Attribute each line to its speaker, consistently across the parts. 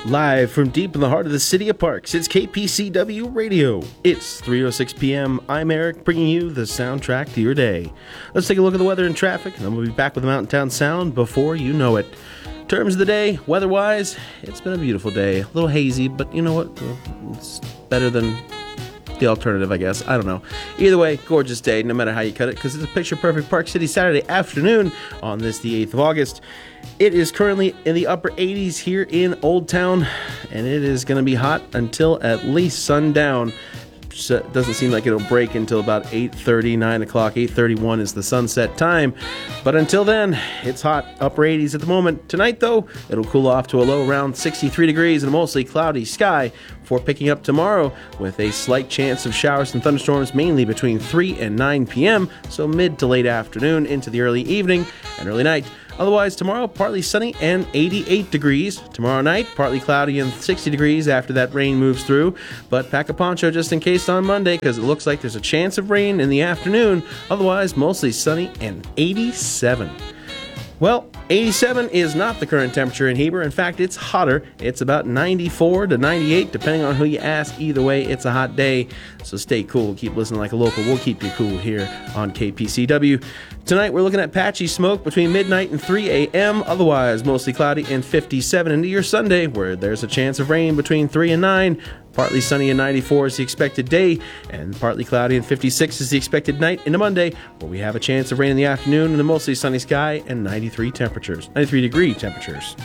Speaker 1: Live from deep in the heart of the city of Parks, it's KPCW Radio. It's 3:06 p.m. I'm Eric, bringing you the soundtrack to your day. Let's take a look at the weather and traffic, and then we'll be back with the Mountain Town Sound before you know it. Terms of the day, weather-wise, it's been a beautiful day. A little hazy, but you know what? It's better than the alternative, I guess. I don't know. Either way, gorgeous day, no matter how you cut it, because it's a picture-perfect Park City Saturday afternoon on this, the 8th of August. It is currently in the upper 80s here in Old Town, and it is going to be hot until at least sundown. So it doesn't seem like it'll break until about 8:30, 9 o'clock. 8:31 is the sunset time. But until then, it's hot, upper 80s at the moment. Tonight, though, it'll cool off to a low around 63 degrees and a mostly cloudy sky before picking up tomorrow with a slight chance of showers and thunderstorms mainly between 3 and 9 p.m., so mid to late afternoon into the early evening and early night. Otherwise, tomorrow, partly sunny and 88 degrees. Tomorrow night, partly cloudy and 60 degrees after that rain moves through. But pack a poncho just in case on Monday, because it looks like there's a chance of rain in the afternoon. Otherwise, mostly sunny and 87. Well, 87 is not the current temperature in Heber. In fact, it's hotter. It's about 94 to 98, depending on who you ask. Either way, it's a hot day, so stay cool. Keep listening like a local. We'll keep you cool here on KPCW. Tonight, we're looking at patchy smoke between midnight and 3 a.m., otherwise mostly cloudy and 57 into your Sunday, where there's a chance of rain between 3 and 9. Partly sunny and 94 is the expected day, and partly cloudy and 56 is the expected night into Monday, where we have a chance of rain in the afternoon and a mostly sunny sky and 93 degree temperatures.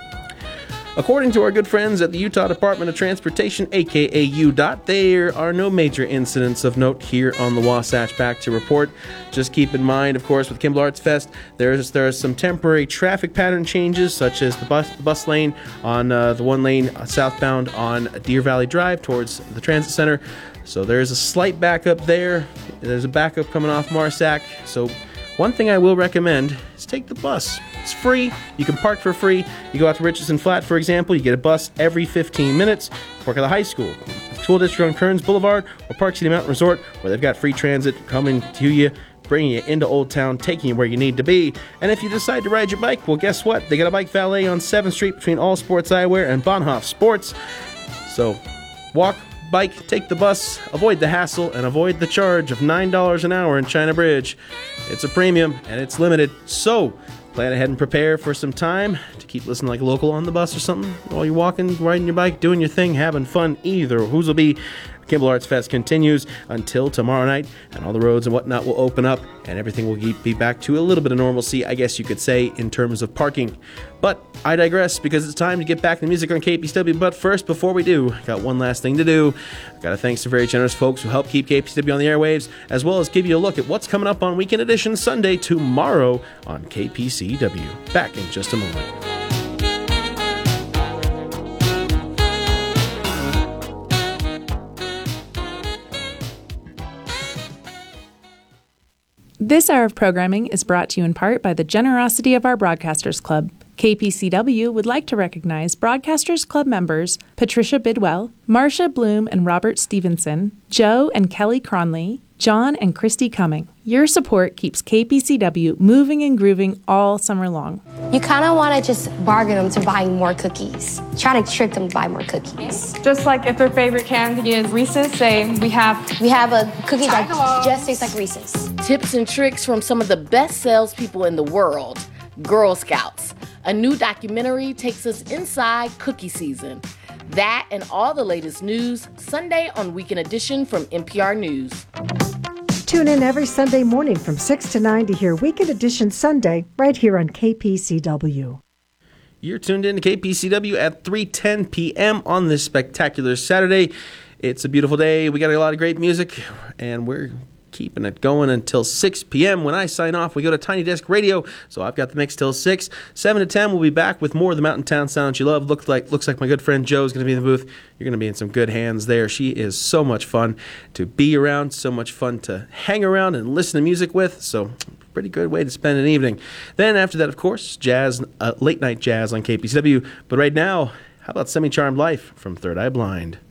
Speaker 1: According to our good friends at the Utah Department of Transportation, aka UDOT, there are no major incidents of note here on the Wasatch Back to report. Just keep in mind, of course, with Kimball Arts Fest, there are some temporary traffic pattern changes, such as the bus lane on the one lane southbound on Deer Valley Drive towards the Transit Center. So there's a slight backup there. There's a backup coming off Marsac. So one thing I will recommend is take the bus. It's free. You can park for free. You go out to Richardson Flat, for example, you get a bus every 15 minutes. Park at the high school, school district on Kearns Boulevard, or Park City Mountain Resort, where they've got free transit coming to you, bringing you into Old Town, taking you where you need to be. And if you decide to ride your bike, well, guess what? They got a bike valet on 7th Street between All Sports Eyewear and Bonhoff Sports. So walk, bike, take the bus, avoid the hassle, and avoid the charge of $9 an hour in China Bridge. It's a premium, and it's limited, so plan ahead and prepare for some time to keep listening like a local on the bus or something while you're walking, riding your bike, doing your thing, having fun. Either whose will be. Kimball Arts Fest continues until tomorrow night, and all the roads and whatnot will open up, and everything will be back to a little bit of normalcy, I guess you could say, in terms of parking. But I digress, because it's time to get back to the music on KPCW. But first, before we do, I got one last thing to do. I got to thank some very generous folks who help keep KPCW on the airwaves, as well as give you a look at what's coming up on Weekend Edition Sunday tomorrow on KPCW. Back in just a moment.
Speaker 2: This hour of programming is brought to you in part by the generosity of our Broadcasters Club. KPCW would like to recognize Broadcasters Club members Patricia Bidwell, Marcia Bloom and Robert Stevenson, Joe and Kelly Cronley, John and Christy Cumming. Your support keeps KPCW moving and grooving all summer long.
Speaker 3: You kind of want to just bargain them to buying more cookies. Try to trick them to buy more cookies.
Speaker 4: Just like if their favorite candy is Reese's, say we have
Speaker 3: a cookie that just tastes like Reese's.
Speaker 5: Tips and tricks from some of the best salespeople in the world, Girl Scouts. A new documentary takes us inside cookie season. That and all the latest news, Sunday on Weekend Edition from NPR News.
Speaker 6: Tune in every Sunday morning from 6 to 9 to hear Weekend Edition Sunday right here on KPCW.
Speaker 1: You're tuned in to KPCW at 3:10 p.m. on this spectacular Saturday. It's a beautiful day. We got a lot of great music, and we're keeping it going until 6 p.m. When I sign off, we go to Tiny Desk Radio, so I've got the mix till 6. 7 to 10, we'll be back with more of the Mountain Town sounds you love. Looks like my good friend Joe's going to be in the booth. You're going to be in some good hands there. She is so much fun to be around, so much fun to hang around and listen to music with, so pretty good way to spend an evening. Then after that, of course, jazz, late night jazz on KPCW. But right now, how about Semi-Charmed Life from Third Eye Blind?